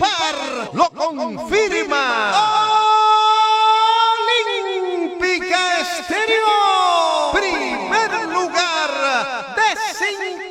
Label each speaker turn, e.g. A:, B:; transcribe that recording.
A: par lo confirma. Olímpica Estéreo, primer lugar de 50.